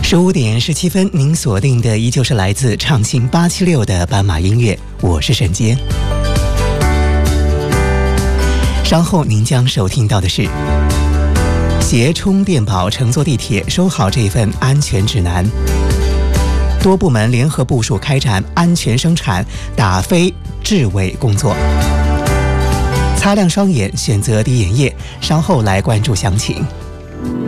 15点17分，您锁定的依旧是来自畅行876的斑马音乐，我是沈杰。稍后您将收听到的是携充电宝乘坐地铁，收好这份安全指南。多部门联合部署开展安全生产打非治伪工作。擦亮双眼，选择滴眼液。稍后来关注详情。